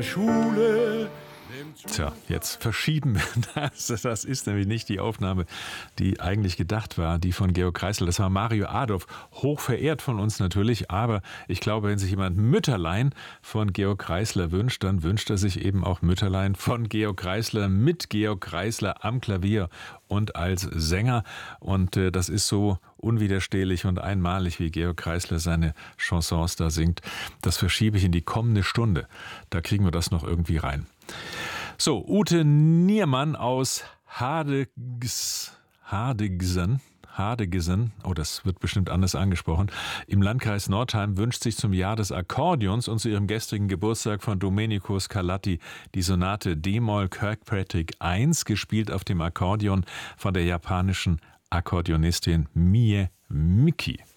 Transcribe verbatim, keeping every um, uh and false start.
Schule. Tja, jetzt verschieben wir das. Das ist nämlich nicht die Aufnahme, die eigentlich gedacht war, die von Georg Kreisler. Das war Mario Adorf, hoch verehrt von uns natürlich. Aber ich glaube, wenn sich jemand Mütterlein von Georg Kreisler wünscht, dann wünscht er sich eben auch Mütterlein von Georg Kreisler mit Georg Kreisler am Klavier und als Sänger. Und äh, das ist so unwiderstehlich und einmalig, wie Georg Kreisler seine Chansons da singt. Das verschiebe ich in die kommende Stunde. Da kriegen wir das noch irgendwie rein. So, Ute Niermann aus Hadegs, Hadegsen, Hadegsen, oh, das wird bestimmt anders angesprochen, im Landkreis Nordheim wünscht sich zum Jahr des Akkordeons und zu ihrem gestrigen Geburtstag von Domenico Scarlatti die Sonate D-Moll Kirkpatrick eins, gespielt auf dem Akkordeon von der japanischen Akkordeonistin Mie Miki.